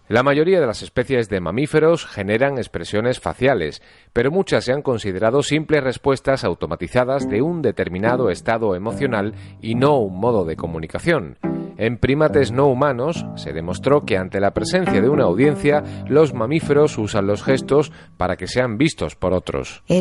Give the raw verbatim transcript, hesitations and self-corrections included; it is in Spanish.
La mayoría de las especies de mamíferos generan expresiones faciales, pero muchas se han considerado simples respuestas automatizadas de un determinado estado emocional y no un modo de comunicación. En primates no humanos se demostró que ante la presencia de una audiencia, los mamíferos usan los gestos para que sean vistos por otros.